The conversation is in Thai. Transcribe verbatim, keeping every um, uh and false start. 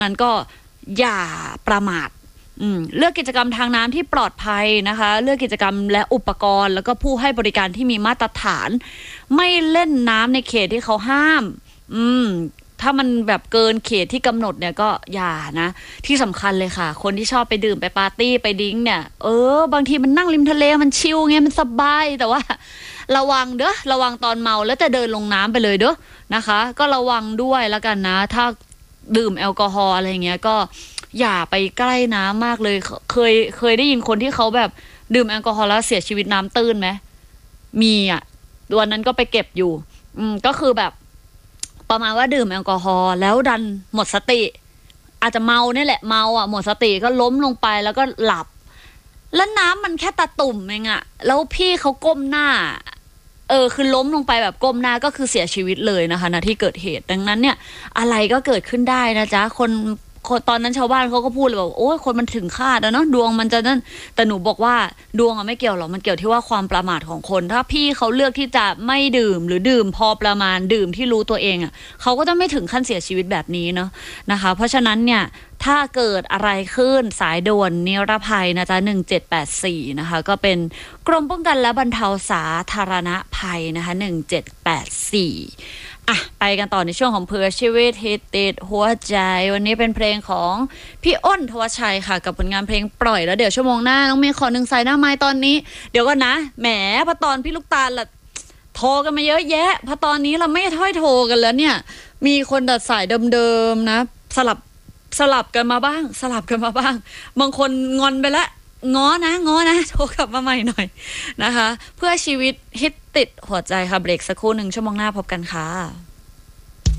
นั้นก็อย่าประมาทเลือกกิจกรรมทางน้ำที่ปลอดภัยนะคะเลือกกิจกรรมและอุปกรณ์แล้วก็ผู้ให้บริการที่มีมาตรฐานไม่เล่นน้ำในเขตที่เขาห้ามอืมถ้ามันแบบเกินเขตที่กำหนดเนี่ยก็อย่านะที่สำคัญเลยค่ะคนที่ชอบไปดื่มไปปาร์ตี้ไปดิ้งเนี่ยเออบางทีมันนั่งริมทะเลมันชิลไงมันสบายแต่ว่าระวังเด้อระวังตอนเมาแล้วจะเดินลงน้ำไปเลยเด้อนะคะก็ระวังด้วยแล้วกันนะถ้าดื่มแอลกอฮอล์อะไรเงี้ยก็อย่าไปใกล้น้ำมากเลยเคยเคยได้ยินคนที่เขาแบบดื่มแอลกอฮอล์แล้วเสียชีวิตน้ำตื้นไหมมีอ่ะวันนั้นก็ไปเก็บอยู่อืมก็คือแบบประมาณว่าดื่มแอลกอฮอล์แล้วดันหมดสติอาจจะเมาเนี่ยแหละเมาอ่ะหมดสติก็ล้มลงไปแล้วก็หลับแล้วน้ำมันแค่ตาตุ่มเองอ่ะแล้วพี่เขาก้มหน้าเออคือล้มลงไปแบบก้มหน้าก็คือเสียชีวิตเลยนะคะณที่เกิดเหตุดังนั้นเนี่ยอะไรก็เกิดขึ้นได้นะจ๊ะคนคนตอนนั้นชาวบ้านเขาก็พูดเลยบอกโอ้ยคนมันถึงคาดแล้วเนาะดวงมันจะนั่นแต่หนูบอกว่าดวงอะไม่เกี่ยวหรอกมันเกี่ยวที่ว่าความประมาทของคนถ้าพี่เขาเลือกที่จะไม่ดื่มหรือดื่มพอประมาณดื่มที่รู้ตัวเองอะเขาก็จะไม่ถึงขั้นเสียชีวิตแบบนี้เนาะนะคะเพราะฉะนั้นเนี่ยถ้าเกิดอะไรขึ้นสายด่วนนิรภัยนะจ๊ะหนึ่งเจ็ดแปดสี่นะคะก็เป็นกรมป้องกันและบรรเทาสาธารณภัยนะคะหนึ่งเจ็ดแปดสี่อ่ะไปกันต่อในช่วงของเพื่อชีวิตฮิตติดหัวใจวันนี้เป็นเพลงของพี่อ้นทวชัยค่ะกับผลงานเพลงปล่อยแล้วเดี๋ยวชั่วโมงหน้าน้องเมย์ขอหนึ่งสายหน้าไม้ตอนนี้เดี๋ยวก่อนนะแหมพอตอนพี่ลูกตาลละโทรกันมาเยอะแยะพอตอนนี้เราไม่ค่อยโทรกันแล้วเนี่ยมีคนดัดสายเดิมๆนะสลับสลับกันมาบ้างสลับกันมาบ้างบางคนงอนไปแล้วง้อนะง้อนะโทรกลับมาใหม่หน่อยนะคะเพื่อชีวิตฮิตติดหัวใจค่ะเบรกสักครู่หนึ่งชั่วโมงหน้าพบกันค่ะ